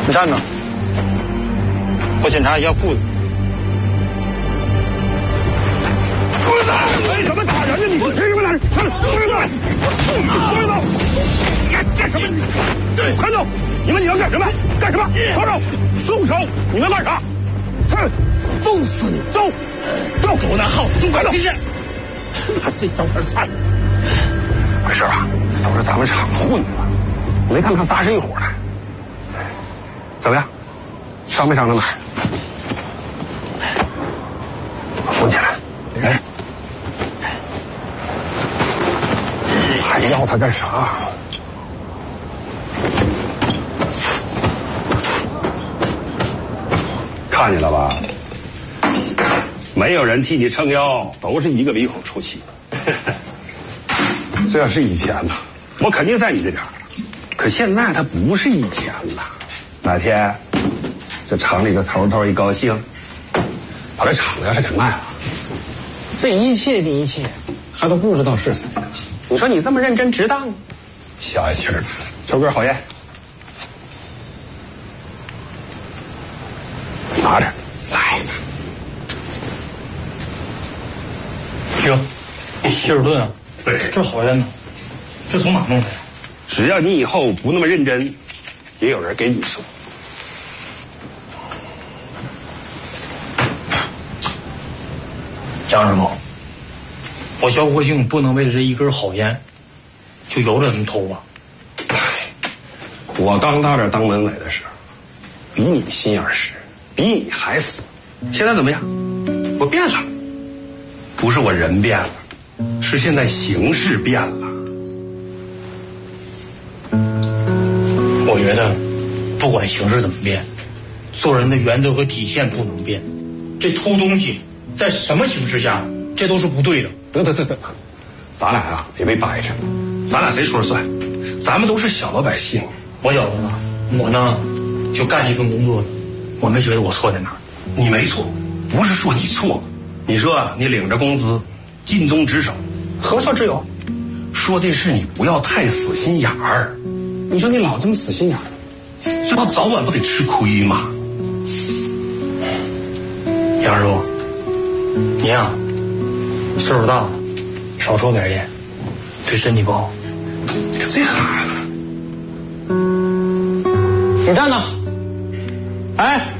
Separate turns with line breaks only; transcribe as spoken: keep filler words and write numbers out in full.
你站着，我检查一下裤子。裤子，为什么打人呢？你凭什么打人？上来，不许动！不许动！干干什么？你快走！你们你要干什么？干什么？松手！松手！你们干啥？上来！揍死你！走！走！给我那耗子，快走！真把自己当盘菜。没事吧？都是咱们厂混的，没看他仨是一伙的。怎么样？伤没伤着哪儿？扶起来。哎，还要他干啥？看见了吧？没有人替你撑腰，都是一个鼻孔出气。这要是以前呢，我肯定在你这边。可现在他不是以前了。哪天这厂里的头头一高兴，把这厂子要是给卖了，这一切的一切还都不知道是谁的。你说你这么认真值当？小气儿的，抽根好烟，拿着来。
哟，希尔顿啊，对，这好烟呢，这从哪弄的呀？
只要你以后不那么认真，也有人给你送。
杨师傅，我小国姓不能为了这一根好烟，就由着他们偷吧。
我刚到这当门卫的时候，比你心眼实，比你还死。现在怎么样？我变了，不是我人变了，是现在形势变了。
我觉得，不管形势怎么变，做人的原则和底线不能变。这偷东西，在什么形势下，这都是不对的。
得得得得，咱俩啊别被掰扯，咱俩谁说了算？咱们都是小老百姓。
我觉得呢，我呢就干一份工作，我没觉得我错在哪儿。
你没错，不是说你错，你说你领着工资，尽忠职守，何错之有？说的是你不要太死心眼儿。你说你老这么死心眼儿，这不早晚不得吃亏吗？
杨师傅，你呀、啊，岁数大了，少抽点烟，对身体不好。
你看这孩子，
你站那，哎。